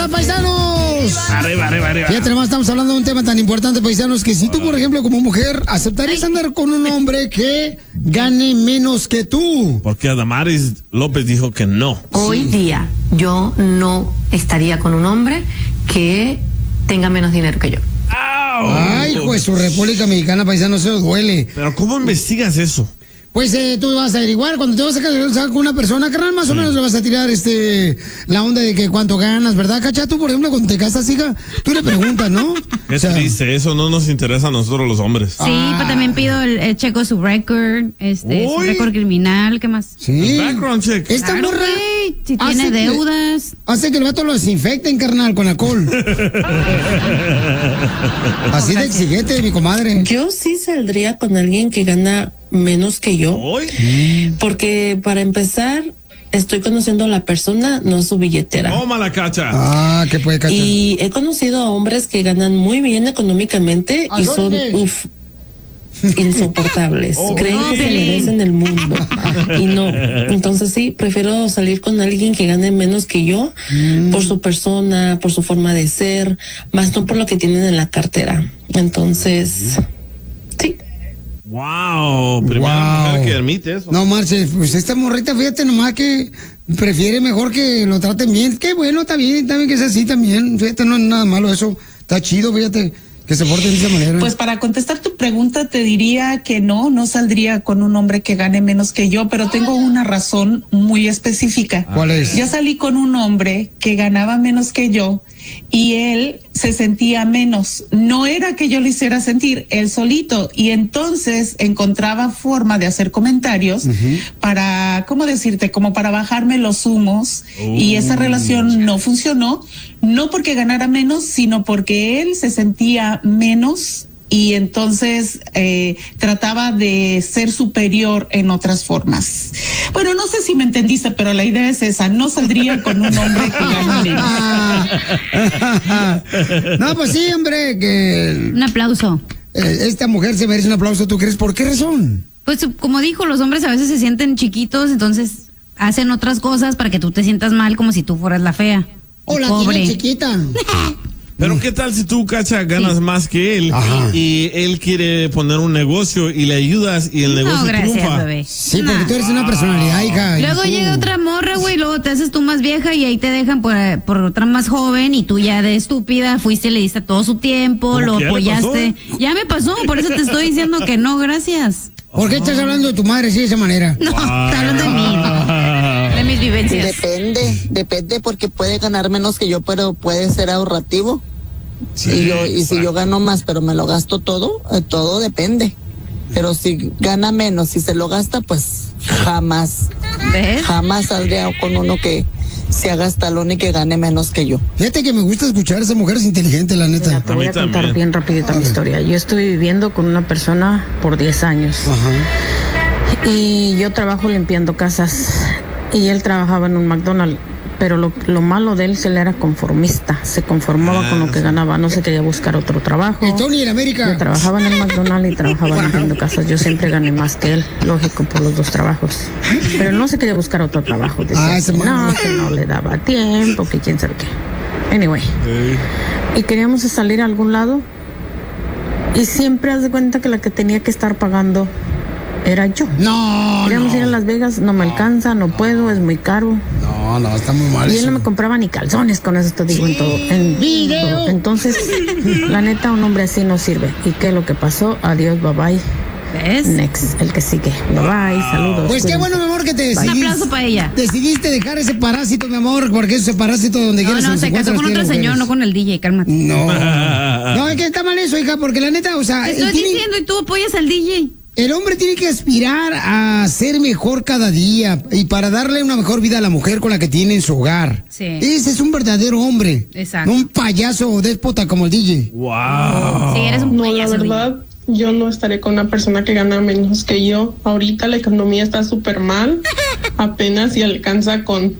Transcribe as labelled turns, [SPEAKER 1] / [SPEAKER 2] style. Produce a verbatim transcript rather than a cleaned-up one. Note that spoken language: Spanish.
[SPEAKER 1] paisanos!
[SPEAKER 2] Arriba, arriba, arriba.
[SPEAKER 1] Fíjate, nomás estamos hablando de un tema tan importante, paisanos, que si tú, por ejemplo, como mujer, ¿aceptarías andar con un hombre que gane menos que tú?
[SPEAKER 2] Porque Adamaris López dijo que no.
[SPEAKER 3] Hoy día yo no estaría con un hombre que tenga menos dinero que yo.
[SPEAKER 1] Ay, pues su República Mexicana, paisano, se lo duele.
[SPEAKER 2] Pero ¿cómo investigas eso?
[SPEAKER 1] Pues eh, tú vas a averiguar, cuando te vas a casar con una persona, carnal, más o menos le vas a tirar este la onda de que cuánto ganas, ¿verdad, Cacha? Tú, por ejemplo, cuando te casas, hija, tú le preguntas, ¿no?
[SPEAKER 2] ¿Qué
[SPEAKER 1] o sea,
[SPEAKER 2] dice? Eso no nos interesa a nosotros los hombres.
[SPEAKER 4] Sí, ah. pero también pido el, el checo su record, este, Uy. su récord criminal, ¿qué más?
[SPEAKER 1] Sí.
[SPEAKER 2] El background check.
[SPEAKER 1] Esta
[SPEAKER 4] claro,
[SPEAKER 1] morra
[SPEAKER 4] güey, si tiene deudas.
[SPEAKER 1] Que, hace que el vato lo desinfecten, carnal, con alcohol. Así de exigente, mi comadre.
[SPEAKER 5] Yo sí saldría con alguien que gana menos que yo.
[SPEAKER 2] ¿Hoy?
[SPEAKER 5] Porque para empezar, estoy conociendo a la persona, no su billetera.
[SPEAKER 2] Toma la Cacha.
[SPEAKER 1] Ah, ¿qué puede, Cacha?
[SPEAKER 5] Y he conocido a hombres que ganan muy bien económicamente y son, uff, insoportables. Oh, Creen no, que se merecen el mundo. Y no. Entonces sí, prefiero salir con alguien que gane menos que yo mm. por su persona, por su forma de ser, más no por lo que tienen en la cartera. Entonces, sí.
[SPEAKER 2] Wow, primera wow. mujer que admite eso.
[SPEAKER 1] No marches, pues esta morrita, fíjate nomás que prefiere mejor que lo traten bien. Qué bueno, está bien, está bien que sea así también. Fíjate, no es nada malo eso. Está chido, fíjate, que se porten de esa manera.
[SPEAKER 6] Pues para contestar tu pregunta te diría que no, no saldría con un hombre que gane menos que yo, pero tengo una razón muy específica.
[SPEAKER 1] ¿Cuál es?
[SPEAKER 6] Yo salí con un hombre que ganaba menos que yo y él se sentía menos. No era que yo lo hiciera sentir, él solito. Y entonces encontraba forma de hacer comentarios uh-huh. para, ¿cómo decirte? Como para bajarme los humos. Uh. Y esa relación no funcionó, no porque ganara menos, sino porque él se sentía menos y entonces eh, trataba de ser superior en otras formas. Bueno, no sé si me entendiste, pero la idea es esa, no saldría con un hombre que gane
[SPEAKER 1] menos. No, pues sí, hombre, que...
[SPEAKER 4] Un aplauso.
[SPEAKER 1] Eh, esta mujer se merece un aplauso, ¿tú crees? ¿Por qué razón?
[SPEAKER 4] Pues como dijo, los hombres a veces se sienten chiquitos, entonces hacen otras cosas para que tú te sientas mal como si tú fueras la fea.
[SPEAKER 1] O la tiene chiquita.
[SPEAKER 2] Pero qué tal si tú, Cacha, ganas sí. más que él Ajá. y él quiere poner un negocio y le ayudas y el negocio
[SPEAKER 4] no, gracias,
[SPEAKER 2] triunfa.
[SPEAKER 4] Bebé.
[SPEAKER 1] Sí, porque no. tú eres una personalidad, hija.
[SPEAKER 4] Luego llega otra morra, güey, luego te haces tú más vieja y ahí te dejan por, por otra más joven y tú ya de estúpida fuiste, le diste todo su tiempo, lo apoyaste. Ya me pasó, por eso te estoy diciendo que no, gracias.
[SPEAKER 1] ¿Por qué estás hablando de tu madre así de esa manera?
[SPEAKER 4] No, wow. Estás hablando de mí, de mis vivencias.
[SPEAKER 7] Depende, depende porque puede ganar menos que yo, pero puede ser ahorrativo. Sí, y yo y si yo gano más, pero me lo gasto todo, eh, todo depende. Pero si gana menos, si se lo gasta, pues jamás,
[SPEAKER 4] ¿ves?
[SPEAKER 7] Jamás saldría con uno que se haga talón y que gane menos que yo.
[SPEAKER 1] Fíjate que me gusta escuchar a esa mujer, es inteligente, la neta.
[SPEAKER 5] Mira, te voy a, a contar también. bien rapidito mi historia. Yo estoy viviendo con una persona por diez años. Ajá. Y yo trabajo limpiando casas y él trabajaba en un McDonald's. Pero lo, lo malo de él, se le era conformista, se conformaba ah, con lo que ganaba, no se quería buscar otro trabajo.
[SPEAKER 1] ¿Y Tony en América?
[SPEAKER 5] Yo trabajaba en el McDonald's y trabajaba limpiando casas, yo siempre gané más que él, lógico, por los dos trabajos. Pero no se quería buscar otro trabajo, decía, ah, que no, que no le daba tiempo, que quién sabe qué. Anyway, y queríamos salir a algún lado y siempre haz de cuenta que la que tenía que estar pagando era yo.
[SPEAKER 1] No,
[SPEAKER 5] Queríamos
[SPEAKER 1] no.
[SPEAKER 5] ir a Las Vegas, no me alcanza, no puedo, es muy caro.
[SPEAKER 1] No, no, está muy mal.
[SPEAKER 5] Y él
[SPEAKER 1] eso.
[SPEAKER 5] no me compraba ni calzones, con eso te digo
[SPEAKER 1] sí.
[SPEAKER 5] en todo. En
[SPEAKER 1] video.
[SPEAKER 5] Todo. Entonces, la neta, un hombre así no sirve. ¿Y qué es lo que pasó? Adiós, bye bye.
[SPEAKER 4] ¿Ves?
[SPEAKER 5] Next, el que sigue. Bye bye, saludos.
[SPEAKER 1] Pues qué bueno, mi amor, que te decidiste.
[SPEAKER 4] Un aplauso para ella.
[SPEAKER 1] Decidiste dejar ese parásito, mi amor, porque ese parásito donde
[SPEAKER 4] no,
[SPEAKER 1] quieras.
[SPEAKER 4] No, no, se casó con otro señor, no con el D J, cálmate.
[SPEAKER 1] No. No, es que está mal eso, hija, porque la neta, o sea.
[SPEAKER 4] Te estoy tiene... diciendo y tú apoyas al D J.
[SPEAKER 1] El hombre tiene que aspirar a ser mejor cada día y para darle una mejor vida a la mujer con la que tiene en su hogar.
[SPEAKER 4] Sí.
[SPEAKER 1] Ese es un verdadero hombre.
[SPEAKER 4] Exacto.
[SPEAKER 1] No un payaso o déspota como el D J.
[SPEAKER 2] Wow.
[SPEAKER 4] Sí, eres un
[SPEAKER 8] no,
[SPEAKER 4] payaso.
[SPEAKER 8] La verdad, yo no estaré con una persona que gana menos que yo. Ahorita la economía está súper mal. Apenas si alcanza con